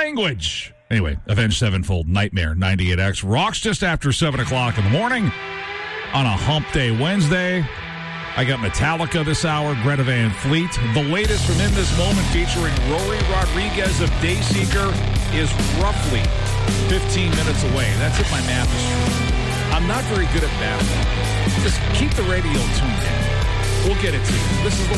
language. Anyway, Avenged Sevenfold, Nightmare, 98X. Rocks just after 7 o'clock in the morning on a Hump Day Wednesday. I got Metallica this hour, Greta Van Fleet. The latest from In This Moment featuring Rory Rodriguez of Dayseeker is roughly 15 minutes away. That's if my math is true. I'm not very good at math. Just keep the radio tuned in. We'll get it to you. This is the